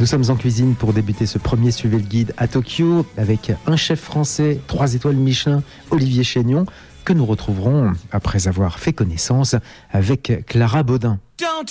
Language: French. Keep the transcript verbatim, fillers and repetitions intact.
Nous sommes en cuisine pour débuter ce premier Suivez le guide à Tokyo avec un chef français, trois étoiles Michelin, Olivier Chénion, que nous retrouverons après avoir fait connaissance avec Clara Baudin. Don't